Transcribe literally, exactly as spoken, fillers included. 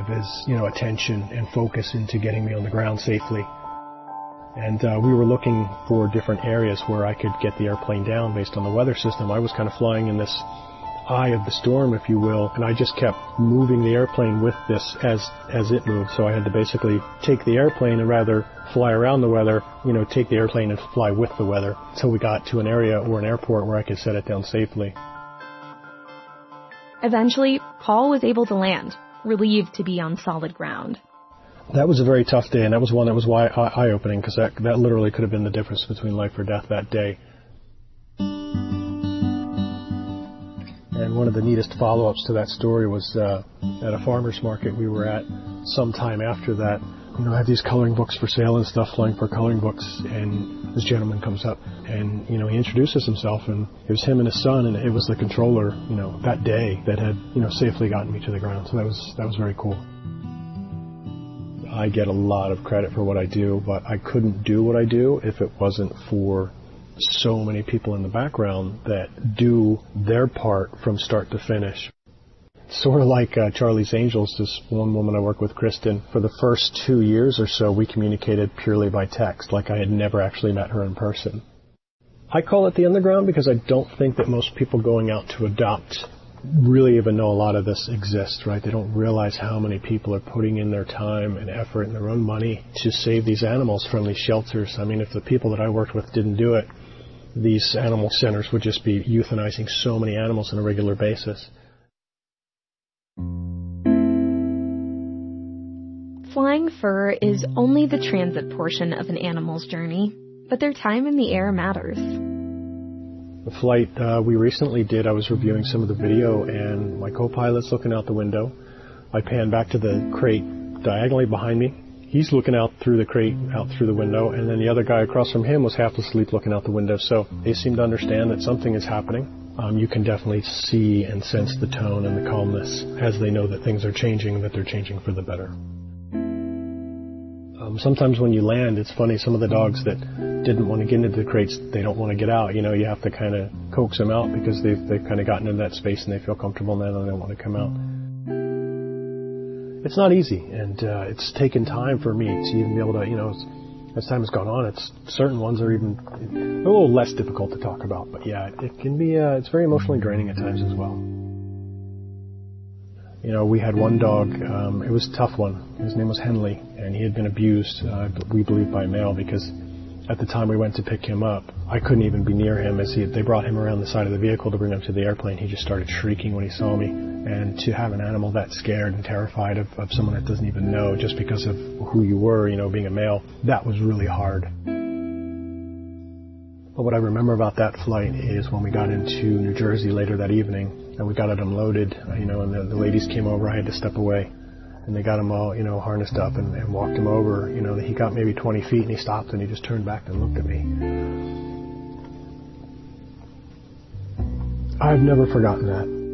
of his, you know, attention and focus into getting me on the ground safely. And uh, we were looking for different areas where I could get the airplane down based on the weather system. I was kind of flying in this eye of the storm, if you will, and I just kept moving the airplane with this as as it moved. So I had to basically take the airplane and rather fly around the weather, you know, take the airplane and fly with the weather until we got to an area or an airport where I could set it down safely. Eventually, Paul was able to land, relieved to be on solid ground. That was a very tough day, and that was one that was eye-opening, because that, that literally could have been the difference between life or death that day. And one of the neatest follow-ups to that story was uh, at a farmer's market we were at sometime after that. You know, I had these coloring books for sale and stuff, flying for coloring books, and this gentleman comes up, and, you know, he introduces himself, and it was him and his son, and it was the controller, you know, that day that had, you know, safely gotten me to the ground. So that was that was very cool. I get a lot of credit for what I do, but I couldn't do what I do if it wasn't for so many people in the background that do their part from start to finish. Sort of like uh, Charlie's Angels, this one woman I work with, Kristen. For the first two years or so, we communicated purely by text, like I had never actually met her in person. I call it the underground because I don't think that most people going out to adopt really even know a lot of this exists, right? They don't realize how many people are putting in their time and effort and their own money to save these animals from these shelters. I mean, if the people that I worked with didn't do it, these animal centers would just be euthanizing so many animals on a regular basis. Flying fur is only the transit portion of an animal's journey, but their time in the air matters. The flight uh, we recently did, I was reviewing some of the video, and my co-pilot's looking out the window. I pan back to the crate diagonally behind me. He's looking out through the crate, out through the window, and then the other guy across from him was half asleep looking out the window. So they seem to understand that something is happening. Um, you can definitely see and sense the tone and the calmness as they know that things are changing, that they're changing for the better. Um, sometimes when you land, it's funny, some of the dogs that didn't want to get into the crates, they don't want to get out. You know, you have to kind of coax them out because they've, they've kind of gotten into that space and they feel comfortable now and they don't want to come out. It's not easy, and uh, it's taken time for me to even be able to, you know, as time has gone on, it's certain ones are even a little less difficult to talk about. But yeah, it can be, uh, it's very emotionally draining at times as well. You know, we had one dog, um, it was a tough one. His name was Henley, and he had been abused, uh, we believe, by a male, because at the time we went to pick him up, I couldn't even be near him. As he, they brought him around the side of the vehicle to bring him to the airplane, he just started shrieking when he saw me. And to have an animal that scared and terrified of, of someone that doesn't even know just because of who you were, you know, being a male, that was really hard. But what I remember about that flight is when we got into New Jersey later that evening, and we got it unloaded, you know, and the, the ladies came over, I had to step away. And they got him all, you know, harnessed up and, and walked him over. You know, he got maybe twenty feet and he stopped and he just turned back and looked at me. I've never forgotten that.